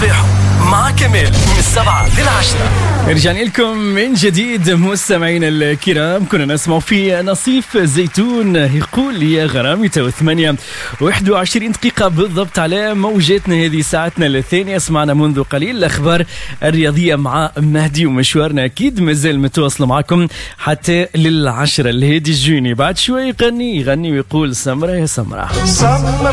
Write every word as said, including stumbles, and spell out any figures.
صباحو مع كمال من السبعة للعشرة. رجعنا لكم من جديد مستمعينا الكرام. كنا نسمع في نصيف زيتون يقول يا غرامي تو ثمانية واحد وعشرين دقيقة بالضبط على موجاتنا. هذه ساعتنا الثانية. سمعنا منذ قليل الأخبار الرياضية مع مهدي، ومشوارنا أكيد مازال متواصل معكم حتى للعشرة. الهادي الجوني بعد شوي يغني يغني ويقول سمرة يا سمرة.